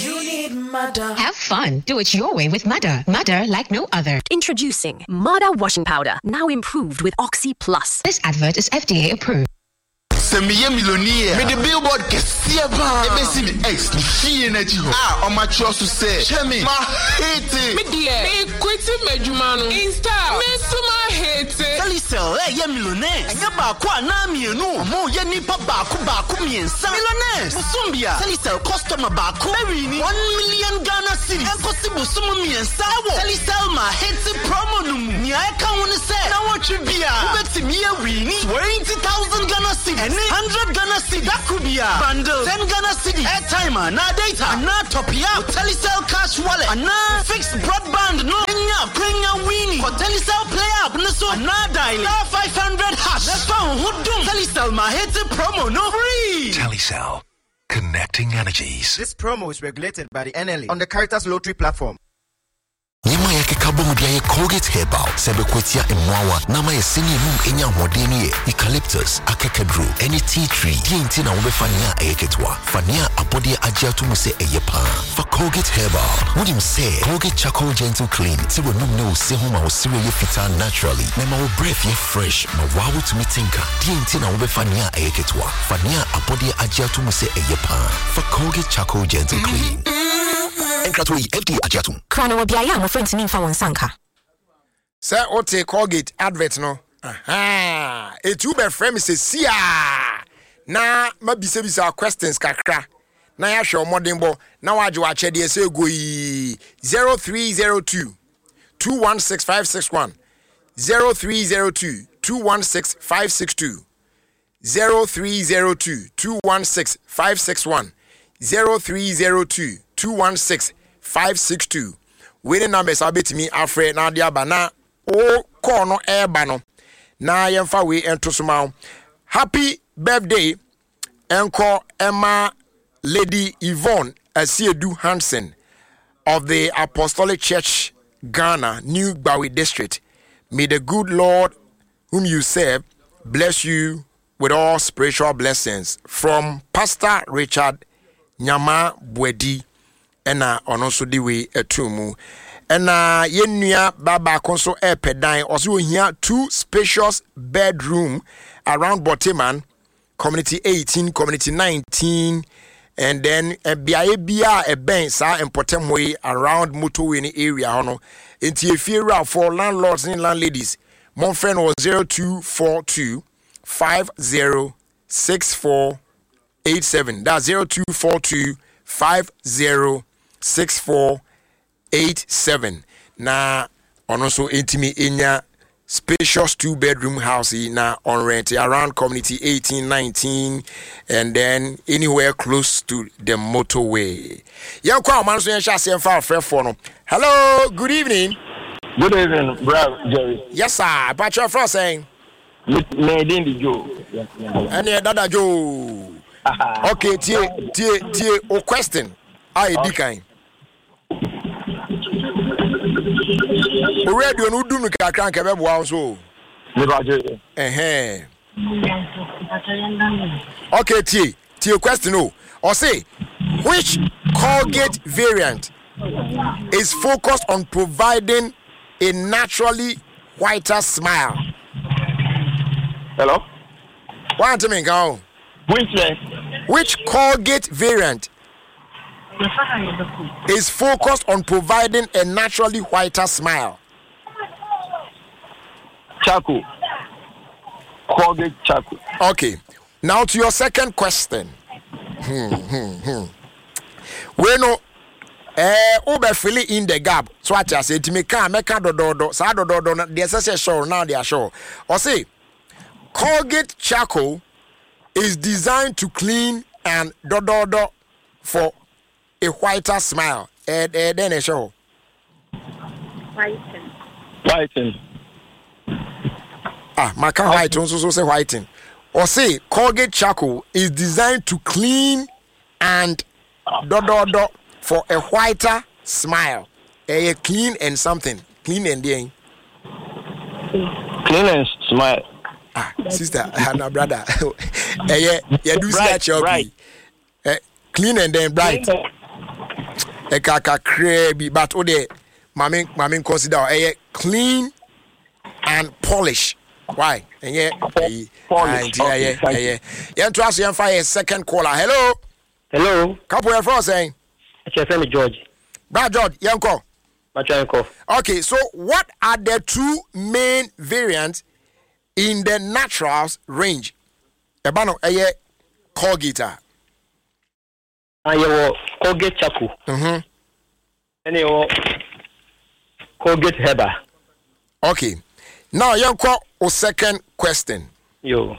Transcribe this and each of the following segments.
You need Mother. Have fun. Do it your way with Mother. Mother like no other. Introducing Mother washing powder, now improved with Oxy Plus. This advert is FDA approved. Semiye millionaire. Me the billboard kesiye ba. Ebe si mi ex ni fiye na ji ho. Ah, on my trust to say. Chemi, ma hate. Me dear, me kwiti mejumanu. Insta, me suma hate. Telecel, ye millionaire. Enya ba kwa na mienu. Mo ye nipa ba ku miensa. Millionaires. Busumbia. Telecel customer ba ku. Very ni 1 million Ghana cedis. Enkosi busumu miensa wo. Telecel ma hate promo numu. Ni aka woni say. Na wo twibia. Ubeti mi ye wini 20,000 Ghana cedis. 100 Ghana cedis. That could be a bundle. 10 Ghana cedis. Airtime, na data, na top up. Telecel cash wallet, na fixed broadband. No, Kenya winning. For Telecel play up, no so na dial. 500 hash. That's found who do. Telecel ma hate promo no free. Telecel, connecting energies. This promo is regulated by the NLA on the Caritas Lottery platform. Nima yake kabomu dia ye Colgate Herbal sebe kwetia emwawa nama ye sini mum enya hodeni ye eucalyptus akekadru any tea tree di inti na ube fania ayeketwa fania abodi ajia tumuse eyepa for Colgate Herbal wudi mse Colgate Charcoal Gentle Clean siwe numne usehu ma usire ye fita naturally nema u breath ye fresh ma wawu tumitinka di inti na ube fania ayeketwa fania abodi ajia tumuse eyepa for Colgate Charcoal Gentle Clean Enkratoi FD Ajatum. Krano wabiaya mo friends ni mfa wansanka. Sir Ote Colgate advert no. Aha. Etu be frame se sia. Na mabisa questions kakra. Na ya hwe omodembo na waje wa chede se goyi 0302 216561 0302 216562 0302 216561 0302 216-562. Winning numbers are betting me afraid now dia bana o corner air bano. Na yemfa we ento sumao. Happy birthday Enko Emma Lady Yvonne Asiedu Hansen of the Apostolic Church Ghana, New Bawi District. May the good Lord whom you serve bless you with all spiritual blessings. From Pastor Richard Nyama Bwedi ena ono so di we etumu ena yenua baba konso epedan oso ohia 2 spacious bedroom around Boteman community 18 community 19 and then biaye bia eben sa important way around motorway ni area hono enti efiera for landlords and landladies mon friend was 0242 506487. That's 0242 506487. Na on also intimi enya spacious 2-bedroom house na on rent around community 18, 19 and then anywhere close to the motorway. Yankwa man so yen sha se fa frɛ for no. Hello, good evening. Good evening, bro Jerry. Yes sir, but your friend saying made in the Joe. Any dada Joe. Okay, tie o question. I dikan. O radio no dum kakran ke be boa so. Okay, tie question no. Or say which Colgate variant is focused on providing a naturally whiter smile? Hello? Want me go? Which Colgate variant is focused on providing a naturally whiter smile? Charcoal. Colgate charcoal. Okay. Now to your second question. We know Uber filling in the gap. So I just say to me, can make a dodo. Sa dodo. There's a show now. They are sure. Or say Colgate charcoal is designed to clean and dodo for a whiter smile. Then a show. Whiten. My car white also say whiten. Or say Colgate charcoal is designed to clean and dodo for a whiter smile. A clean and something. Clean and then. Clean and smile. Sister, no brother. Yeah, do that, right. Clean and then bright. Eka crabby, but ode mamin consider a clean and polish. Why? And yeah, to ask you fire second caller. Hello. Couple of friends saying. George. Brad George, Yanko. Machanko. Okay, so what are the two main variants in the naturals range? Ebano eye Colgate. Ayo Colgate Chaku. And you Colgate Heba. Okay. Now Yanko o second question. Yo.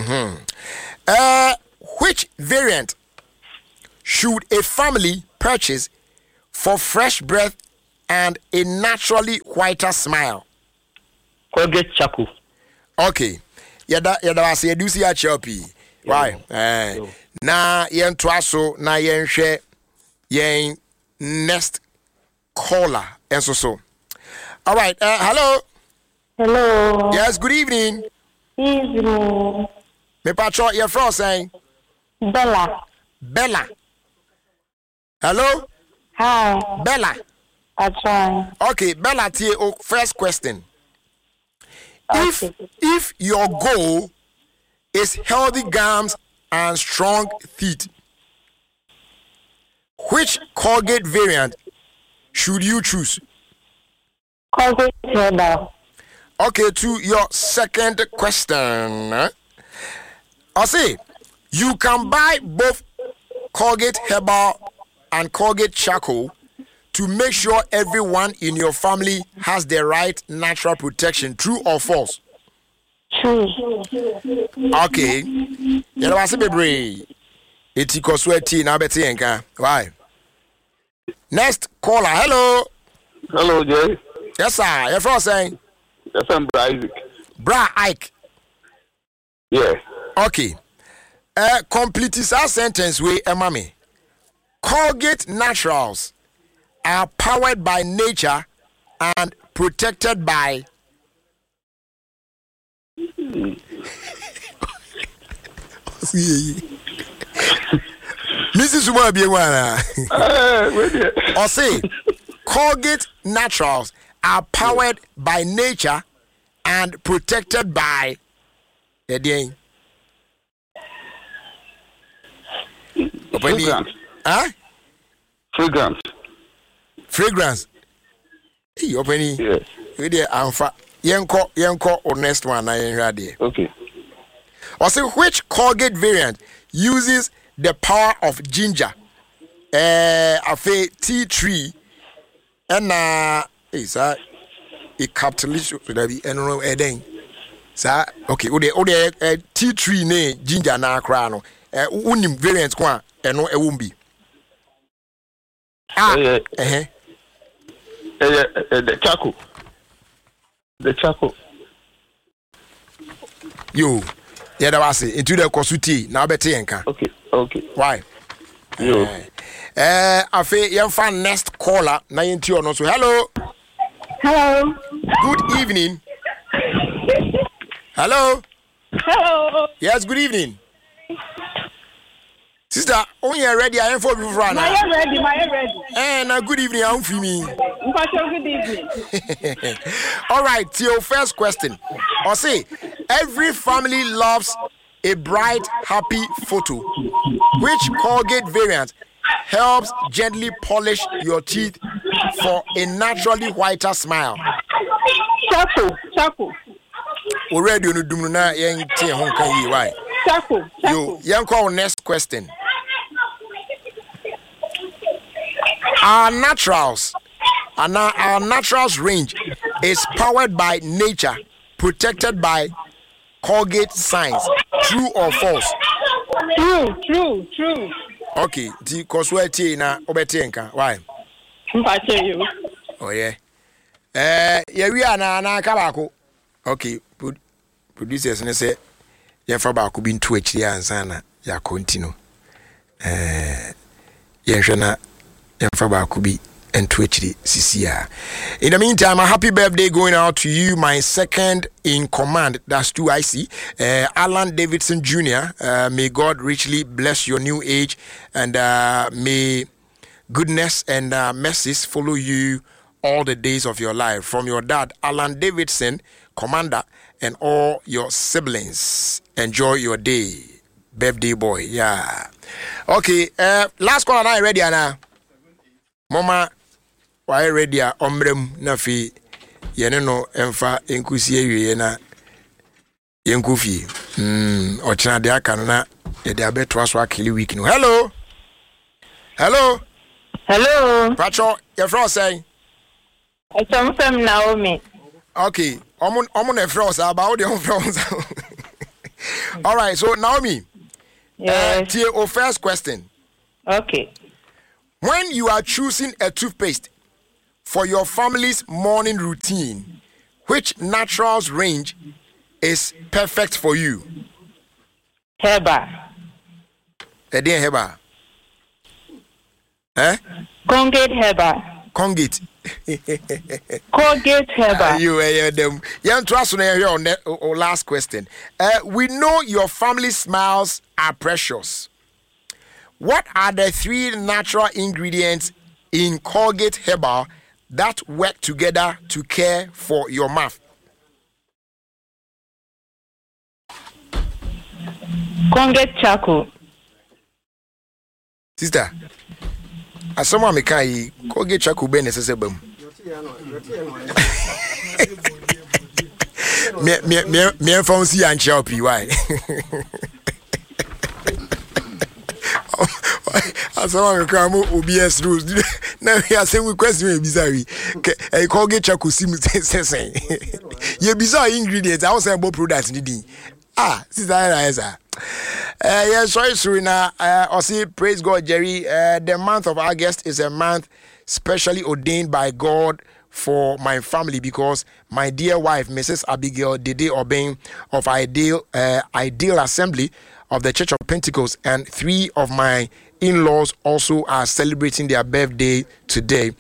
Which variant should a family purchase for fresh breath and a naturally whiter smile? Colgate Chaku. Okay. Yada was a dusi a choppy. Why? Na yen twaso na yen share yen next caller and so. All right. Hello. Hello. Yes. Good evening. Evening. Me patro your friend saying. Bella. Hello. Hi. Bella. I try. Okay, Bella. First question. Okay. If your goal is healthy gums and strong teeth, which Colgate variant should you choose? Colgate Herbal. Okay, to your second question. I say you can buy both Colgate Herbal and Colgate Charcoal to make sure everyone in your family has the right natural protection. True or false? True. Okay. You know what's the It's sweaty now better enka. Why? Next caller. Hello, Jay. Yes, sir. Your friend saying? Yes, I'm Isaac. Ike. Yeah. Okay. Complete this sentence with mommy. Colgate Naturals are powered by nature and protected by Mrs. Sumabiwana. Or say Colgate Naturals are powered by nature and protected by the Fragrance. Huh? Fragrance. Hey, opening. Yes. We there anfa. Yenko or next one I ready. Okay. Or say which Colgate variant uses the power of ginger? Afe tea tree and is a capitalist should be no edeng. Sa okay, ode tea tree ne ginger na akra no. Unim variant kwa eno ewumbi. The charcoal. The charcoal. Yo, yeah, that was it. Into the kosuti now beti enka. Okay. Why? Yo. Afe you find next caller na yenti ono so. Hello. Good evening. Hello. Yes, good evening. Sister, when you're ready, I am for you. My ready. Now good evening, I'm for me. Good evening. All right, to your first question. I'll say, every family loves a bright, happy photo. Which Colgate variant helps gently polish your teeth for a naturally whiter smile? Charcoal. Already on the Dumuna, why? Charcoal. You call next question. Our naturals range is powered by nature, protected by Colgate science. True or false? True. Okay, the cosweti na obetenka. Why? Oh yeah. Yeah, we are na kabako. Okay, producers ne say yefa ba ko bi nto akiri ansa na ya continue. Yenhwe na yefa ba ko bi ento akiri sisia. In the meantime, a happy birthday going out to you, my second in command. That's 2IC, Alan Davidson Jr. May God richly bless your new age, and may goodness and mercies follow you all the days of your life. From your dad, Alan Davidson, Commander, and all your siblings. Enjoy your day. Birthday boy. Yeah. Okay. Last call. Are you ready, Anna? Mama, why ready? Omrem nafi. Yeneno emfa enkusie na yenkufi. Ochina de akana de abetwa so akili week no. Hello. Hello. Hello. Pacho, your friend saying? I'm from Naomi. Okay. I'm a friend about your friends. All right. So Naomi. Yes. Your first question. Okay. When you are choosing a toothpaste for your family's morning routine, which naturals range is perfect for you? Heba. Heba. Eh? Colgate Heba. Colgate. Colgate Heba. You them. You trust on your last question. We know your family smiles are precious. What are the 3 natural ingredients in Colgate Herbal that work together to care for your mouth? Colgate charcoal. Sister, as someone may carry Colgate charcoal be necessary. Me phone see and help you why. As someone come OBS rules. Now we are saying we question bizarre. Colgate charcoal sim say. You bizarre ingredients. I was saying about products need. Sister yes, sorry, Serena. I see, praise God, Jerry. The month of August is a month specially ordained by God for my family because my dear wife, Mrs. Abigail Dede Obeng of Ideal Assembly of the Church of Pentecost, and 3 of my in-laws also are celebrating their birthday today.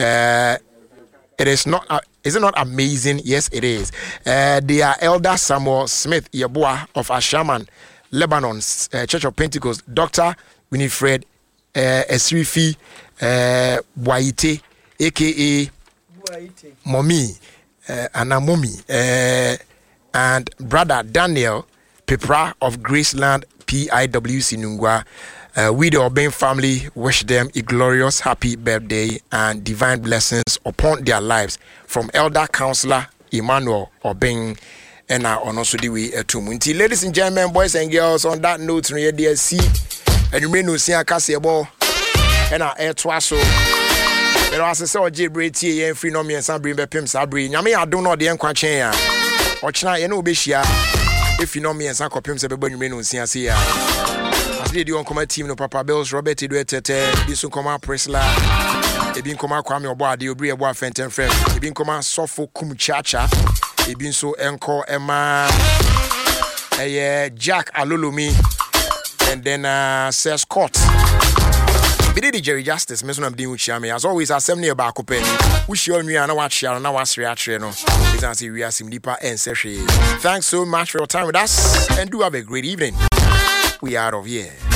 It is not. Is it not amazing? Yes, it is. They are Elder Samuel Smith Yeboah of Ashaman, Lebanon, Church of Pentecost, Dr. Winifred Esrifi Waite, a.k.a. Mommy, Anna Mommy, and Brother Daniel Pepra of Graceland PIWC Nungwa. We the Obeng family wish them a glorious happy birthday and divine blessings upon their lives from Elder Counselor Emmanuel Obeng and on also the way to Munti. Ladies and gentlemen, boys and girls, on that note, we are see and you may know see a Cassiabo and our air twasso. But as I saw J. Brady and free no me and some bring back Pim Sabri. Yami, I don't know the Enquachen or China, you know, Bishia. If you know me and some copiums, everybody may know see us here. Lady on come team no Papa Bells, Robert Edwetete, Bisun Koma Presla, Ebin Koma Kwame Obadi, Obri Abo Fenten Frem, Ebin Koma Sofo Kum Chacha, Ebin so Enko Emma, Jack Alulumi, and then Sir Scott. Biddy Jerry Justice, Miss Nam Din Uchami, as always, I send me a back open. We show me and I watch you and I was reaction. We are sim deeper and session. Thanks so much for your time with us and do have a great evening. We are out of here.